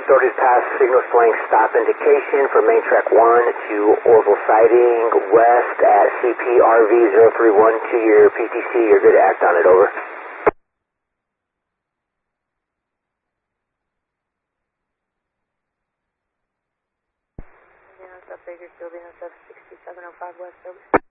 authorities pass signal flank stop indication for main track 1 to Orville Siding west at CPRV031 to your PTC. You're good to act on it, over. Bakersfield, 6705 West, over.